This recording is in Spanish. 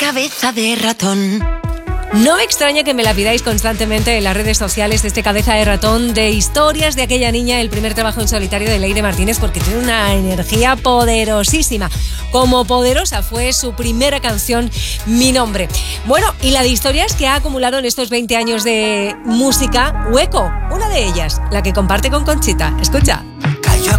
cabeza de ratón. No me extraña que me la pidáis constantemente en las redes sociales de este cabeza de ratón, de historias de aquella niña, el primer trabajo en solitario de Leire Martínez, porque tiene una energía poderosísima. Como poderosa fue su primera canción, Mi Nombre. Bueno, y la de historias que ha acumulado en estos 20 años de música, Hueco. Una de ellas, la que comparte con Conchita. Escucha.